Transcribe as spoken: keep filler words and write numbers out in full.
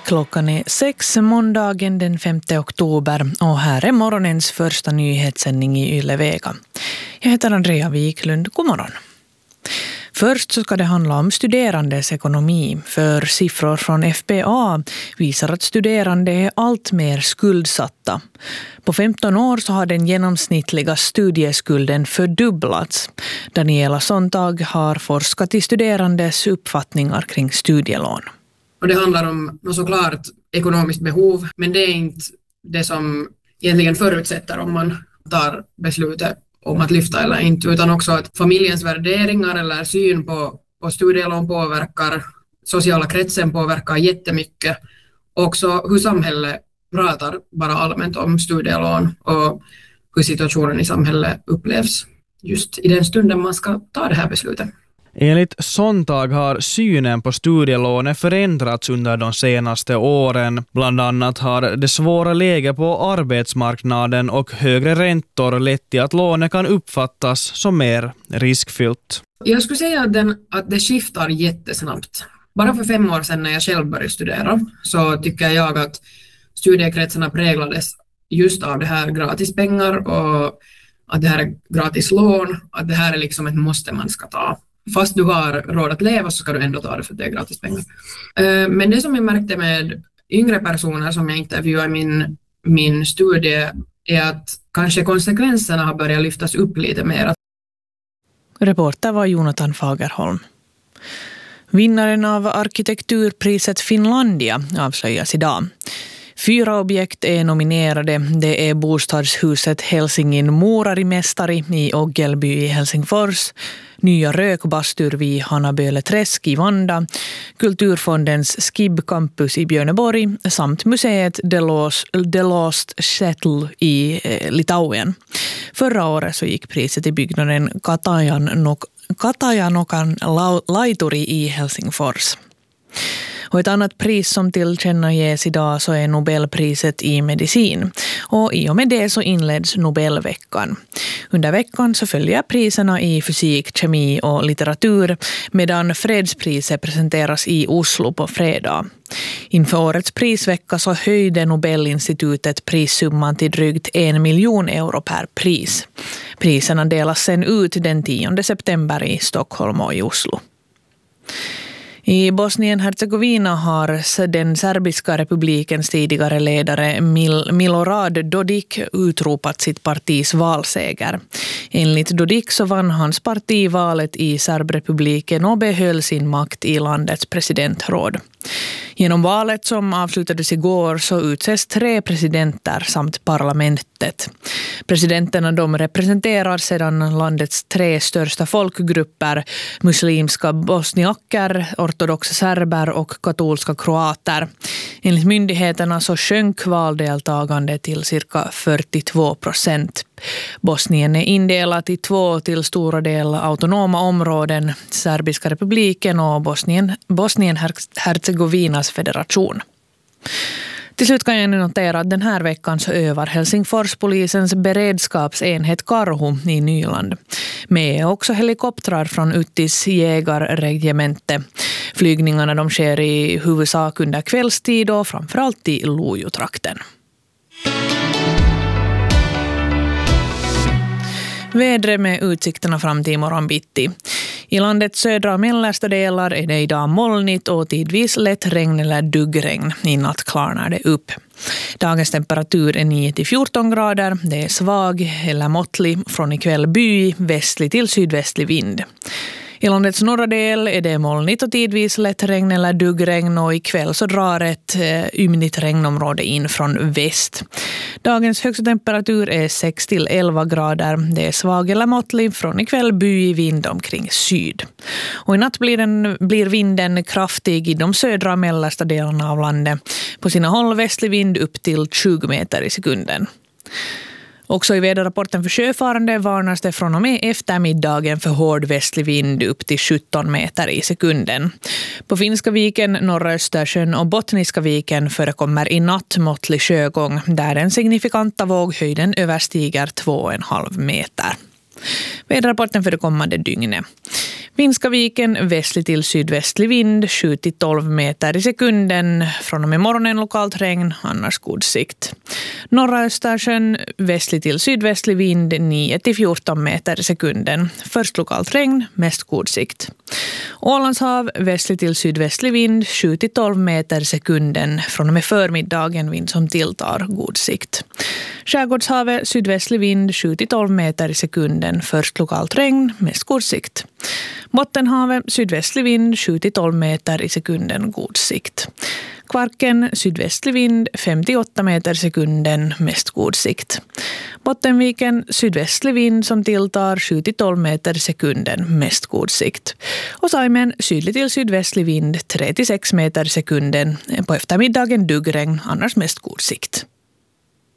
Klockan är sex måndagen den femte oktober och här är morgonens första nyhetssändning i Yle Vega. Jag heter Andrea Wiklund. God morgon. Först så ska det handla om studerandes ekonomi, för siffror från F B A visar att studerande är allt mer skuldsatta. På femton år så har den genomsnittliga studieskulden fördubblats. Daniela Sontag har forskat i studerandes uppfattningar kring studielån. Och det handlar om såklart ekonomiskt behov, men det är inte det som egentligen förutsätter om man tar beslutet om att lyfta eller inte, utan också att familjens värderingar eller syn på, på studielån påverkar, sociala kretsen påverkar jättemycket. Också hur samhället pratar bara allmänt om studielån och hur situationen i samhället upplevs just i den stunden man ska ta det här beslutet. Enligt Sontag har synen på studielånet förändrats under de senaste åren. Bland annat har det svåra läget på arbetsmarknaden och högre räntor lett till att lånet kan uppfattas som mer riskfyllt. Jag skulle säga att, den, att det skiftar jättesnabbt. Bara för fem år sedan när jag själv började studera så tycker jag att studiekretsarna präglades just av det här gratispengar och att det här är gratis lån, att det här är liksom ett måste man ska ta. Fast du har råd att leva så ska du ändå ta det för att det är gratis pengar. Men det som jag märkte med yngre personer som jag intervjuade i min, min studie är att kanske konsekvenserna har börjat lyftas upp lite mer. Reporter var Jonathan Fagerholm. Vinnaren av arkitekturpriset Finlandia avslöjas idag. Fyra objekt är nominerade. Det är bostadshuset Helsingin Muurarimästari i Oggelby i Helsingfors, nya rökbastur vid Hanaböleträsk i Vanda, Kulturfondens Skib Campus i Björneborg samt museet The Lost, The Lost Shuttle i Litauen. Förra året så gick priset till byggnaden Katajanok, Katajanokan Laituri i Helsingfors. Och ett annat pris som tillkännages idag så är Nobelpriset i medicin. Och i och med det så inleds Nobelveckan. Under veckan så följer priserna i fysik, kemi och litteratur medan fredspriset presenteras i Oslo på fredag. Inför årets prisvecka så höjde Nobelinstitutet prissumman till drygt en miljon euro per pris. Priserna delas sen ut den tionde september i Stockholm och i Oslo. I Bosnien-Hercegovina har den serbiska republikens tidigare ledare Mil- Milorad Dodik utropat sitt partis valseger. Enligt Dodik så vann hans parti valet i Serbrepubliken och behöll sin makt i landets presidentråd. Genom valet som avslutades igår så utses tre presidenter samt parlamentet. Presidenterna de representerar sedan landets tre största folkgrupper, muslimska bosniaker, ortodoxa serber och katolska kroater. Enligt myndigheterna så sjönk valdeltagande till cirka fyrtiotvå procent. Bosnien är indelat i två till stora del autonoma områden, Serbiska republiken och Bosnien, Bosnien-Hercegovinas federation. Till slut kan jag notera att den här veckan så övar Helsingforspolisens beredskapsenhet Karhu i Nyland. Med också helikoptrar från Uttis jägarregemente. Flygningarna de sker i huvudsak under kvällstid och framförallt i Lojutrakten. Vädret med utsikterna fram till imorgon bitti. I landets södra och mellersta delar är det idag molnigt och tidvis lätt regn eller duggregn. I natt klarnar det upp. Dagens temperatur är nio till fjorton grader. Det är svag eller måttlig från ikväll by, västlig till sydvästlig vind. I landets norra del är det molnigt och tidvis lätt regn eller duggregn och ikväll så drar ett eh, ymnigt regnområde in från väst. Dagens högsta temperatur är sex till elva grader. Det är svag eller måttlig från ikväll by i vind omkring syd. Och i natt blir, den, blir vinden kraftig i de södra och mellersta delarna av landet. På sina håll västlig vind upp till tjugo meter i sekunden. Också i väderrapporten för sjöfarande varnas det från och med eftermiddagen för hård västlig vind upp till sjutton meter i sekunden. På Finska viken, norra Östersjön och Bottniska viken förekommer i natt måttlig sjögång där den signifikanta våghöjden överstiger två och en halv meter. Väderrapporten för det kommande dygnet. Vinskaviken västlig till sydvästlig vind sju till tolv meter i sekunden. Från och med morgonen lokalt regn, annars god sikt. Norra Östersjön västlig till sydvästlig vind nio till fjorton meter i sekunden. Först lokalt regn, mest god sikt. Ålandshav västlig till sydvästlig vind sju till tolv meter i sekunden. Från och med förmiddagen vind som tilltar, god sikt. Skärgårdshavet sydvästlig vind sju till tolv meter i sekunden. Först lokalt regn, mest god sikt. Bottenhavet sydvästlig vind sju till tolv meter i sekunden, god sikt. Kvarken sydvästlig vind fem till åtta meter i sekunden, mest god sikt. Bottenviken sydvästlig vind som tilltar sju till tolv meter i sekunden, mest god sikt. Och Saimen sydlig till sydvästlig vind tre till sex meter i sekunden. På eftermiddagen duggregn, annars mest god sikt.